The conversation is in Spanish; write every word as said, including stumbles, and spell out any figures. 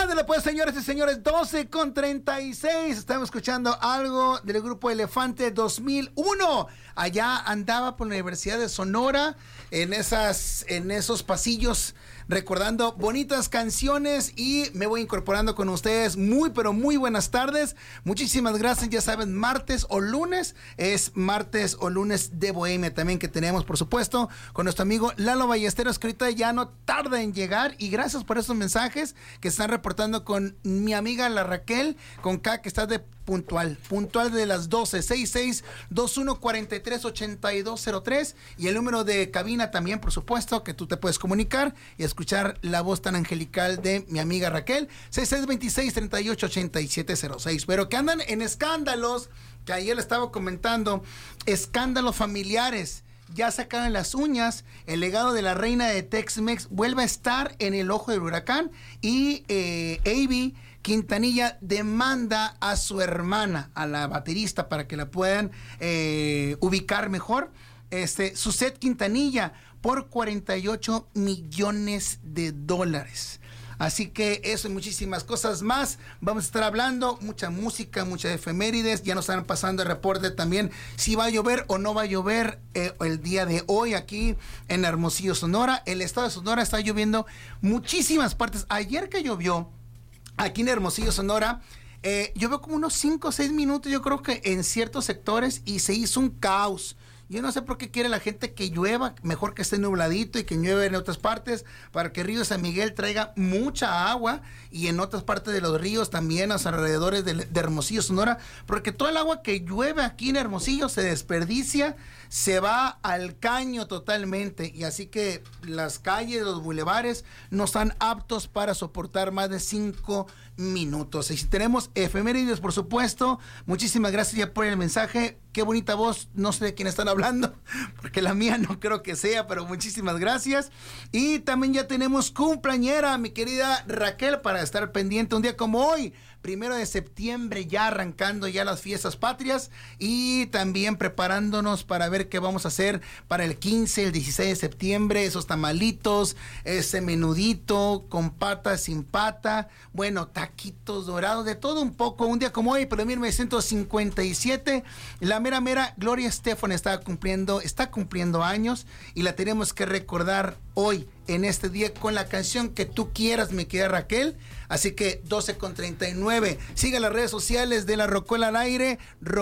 Ándale pues, señores y señores, doce con treinta y seis. Estamos escuchando algo del grupo Elefante dos mil uno. Allá andaba por la Universidad de Sonora, en esas, en esos pasillos, recordando bonitas canciones, y me voy incorporando con ustedes. Muy, pero muy buenas tardes. Muchísimas gracias. Ya saben, martes o lunes, es martes o lunes de Bohemia también, que tenemos, por supuesto, con nuestro amigo Lalo Ballesteros, que ahorita ya no tarda en llegar. Y gracias por esos mensajes que están reportando con mi amiga la Raquel, con K, que está de puntual, puntual de las doce, sesenta y seis, veintiuno, cuarenta y tres, ochenta y dos cero tres, y el número de cabina también, por supuesto, que tú te puedes comunicar y escuchar la voz tan angelical de mi amiga Raquel, sesenta y seis, veintiséis, treinta y ocho, ochenta y siete cero seis. Pero que andan en escándalos, que ayer le estaba comentando, escándalos familiares. Ya sacaron las uñas, el legado de la reina de Tex-Mex vuelve a estar en el ojo del huracán, y eh, Avi Quintanilla demanda a su hermana, a la baterista, para que la puedan eh, ubicar mejor, este, Suzette Quintanilla, por cuarenta y ocho millones de dólares. Así que eso y muchísimas cosas más vamos a estar hablando, mucha música, muchas efemérides. Ya nos están pasando el reporte también si va a llover o no va a llover eh, el día de hoy aquí en Hermosillo, Sonora. El estado de Sonora está lloviendo muchísimas partes. Ayer que llovió aquí en Hermosillo, Sonora, eh, llovió como unos cinco o seis minutos, yo creo que en ciertos sectores, y se hizo un caos. Yo no sé por qué quiere la gente que llueva, mejor que esté nubladito y que llueve en otras partes, para que el río San Miguel traiga mucha agua, y en otras partes de los ríos también, a los alrededores de, de Hermosillo, Sonora, porque todo el agua que llueve aquí en Hermosillo se desperdicia, se va al caño totalmente, y así que las calles, los bulevares no están aptos para soportar más de cinco minutos. Y si tenemos efemérides, por supuesto, muchísimas gracias ya por el mensaje. Qué bonita voz, no sé de quién están hablando, porque la mía no creo que sea, pero muchísimas gracias. Y también ya tenemos cumpleañera, mi querida Raquel, para estar pendiente un día como hoy, primero de septiembre, ya arrancando ya las fiestas patrias, y también preparándonos para ver qué vamos a hacer para el quince, el dieciséis de septiembre, esos tamalitos, ese menudito con pata, sin pata, bueno, taquitos dorados, de todo un poco, un día como hoy, pero en mil novecientos cincuenta y siete, la mera mera Gloria Estefan está cumpliendo, está cumpliendo años, y la tenemos que recordar hoy, en este día, con la canción que tú quieras, mi querida Raquel. Así que doce con treinta y nueve. Siga las redes sociales de La Rocola al Aire.